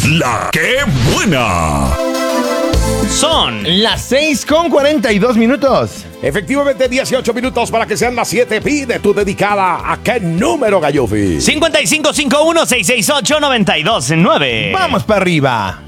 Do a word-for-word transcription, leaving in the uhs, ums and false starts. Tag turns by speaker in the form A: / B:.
A: La que buena.
B: Son
C: las seis con cuarenta y dos minutos.
D: Efectivamente, dieciocho minutos para que sean las siete. Pide tu dedicada. ¿A qué número, Gallofi?
B: cinco cinco cinco uno seis seis ocho nueve dos nueve.
C: Vamos para arriba.